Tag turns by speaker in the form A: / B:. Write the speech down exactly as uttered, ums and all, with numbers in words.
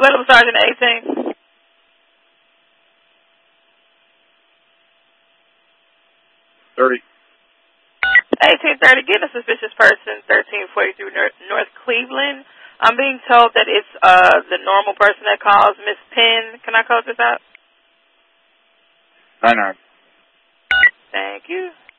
A: Available Sergeant eighteen.
B: thirty.
A: eighteen thirty, get a suspicious person, thirteen forty-three North, North Cleveland. I'm being told that it's uh the normal person that calls, Miss Penn. Can I close this out?
B: nine nine.
A: Thank you.